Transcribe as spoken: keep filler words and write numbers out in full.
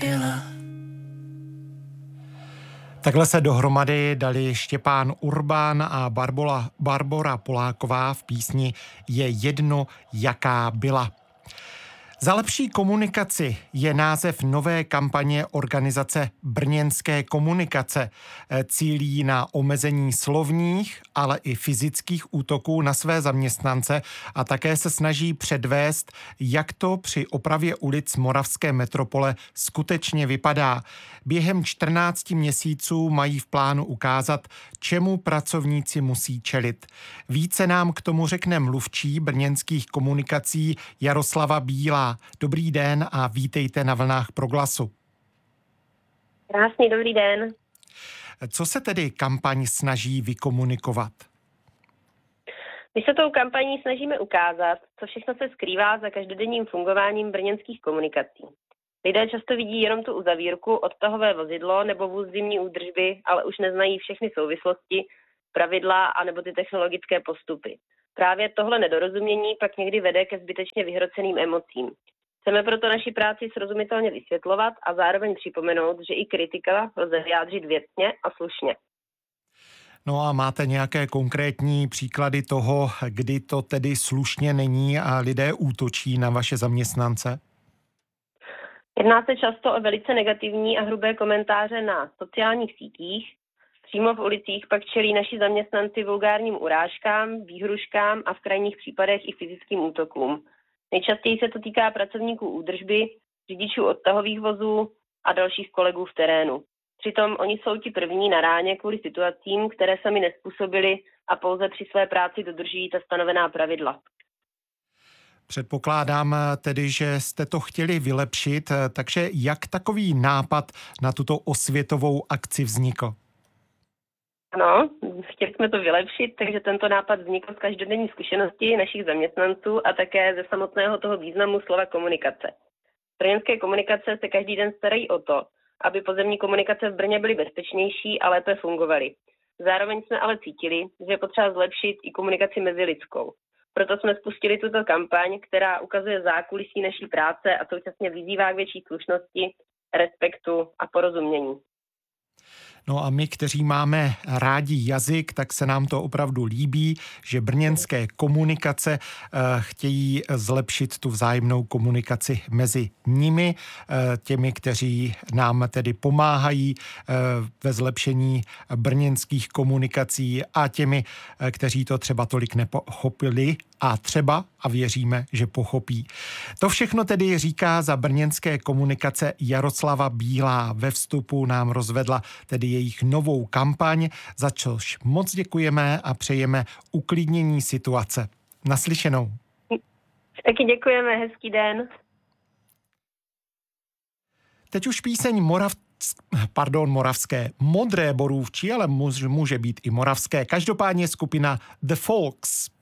Takhle se dohromady dali Štěpán Urbán a Barbola, Barbora Poláková v písni Je jedno, jaká byla. Za lepší komunikaci je název nové kampaně organizace Brněnské komunikace. Cílí na omezení slovních, ale i fyzických útoků na své zaměstnance a také se snaží předvést, jak to při opravě ulic moravské metropole skutečně vypadá. Během čtrnácti měsíců mají v plánu ukázat, čemu pracovníci musí čelit. Více nám k tomu řekne mluvčí brněnských komunikací Jaroslava Bílá. Dobrý den a vítejte na vlnách Proglasu. Krásný dobrý den. Co se tedy kampaň snaží vykomunikovat? My se tou kampaní snažíme ukázat, co všechno se skrývá za každodenním fungováním brněnských komunikací. Lidé často vidí jenom tu uzavírku, odtahové vozidlo nebo vůz zimní údržby, ale už neznají všechny souvislosti, pravidla a nebo ty technologické postupy. Právě tohle nedorozumění pak někdy vede ke zbytečně vyhroceným emocím. Chceme proto naši práci srozumitelně vysvětlovat a zároveň připomenout, že i kritika lze vyjádřit věcně a slušně. No a máte nějaké konkrétní příklady toho, kdy to tedy slušně není a lidé útočí na vaše zaměstnance? Jedná se často o velice negativní a hrubé komentáře na sociálních sítích. Přímo v ulicích pak čelí naši zaměstnanci vulgárním urážkám, výhruškám a v krajních případech i fyzickým útokům. Nejčastěji se to týká pracovníků údržby, řidičů odtahových vozů a dalších kolegů v terénu. Přitom oni jsou ti první na ráně kvůli situacím, které sami nezpůsobili a pouze při své práci dodržují ta stanovená pravidla. Předpokládám tedy, že jste to chtěli vylepšit, takže jak takový nápad na tuto osvětovou akci vznikl? Ano, chtěli jsme to vylepšit, takže tento nápad vznikl z každodenní zkušenosti našich zaměstnanců a také ze samotného toho významu slova komunikace. Brněnské komunikace se každý den starají o to, aby pozemní komunikace v Brně byly bezpečnější a lépe fungovaly. Zároveň jsme ale cítili, že je potřeba zlepšit i komunikaci mezilidskou. Proto jsme spustili tuto kampaň, která ukazuje zákulisí naší práce a současně vyzývá k větší slušnosti, respektu a porozumění. No a my, kteří máme rádi jazyk, tak se nám to opravdu líbí, že brněnské komunikace uh, chtějí zlepšit tu vzájemnou komunikaci mezi nimi, uh, těmi, kteří nám tedy pomáhají uh, ve zlepšení brněnských komunikací a těmi, uh, kteří to třeba tolik nepochopili a třeba, a věříme, že pochopí. To všechno tedy říká za brněnské komunikace Jaroslava Bílá. Ve vstupu nám rozvedla tedy jejich novou kampaň, za což moc děkujeme a přejeme uklidnění situace. Naslyšenou. Taky děkujeme, hezký den. Teď už píseň Morav... Pardon, moravské, Modré borůvčí, ale může být i moravské. Každopádně skupina The Folks.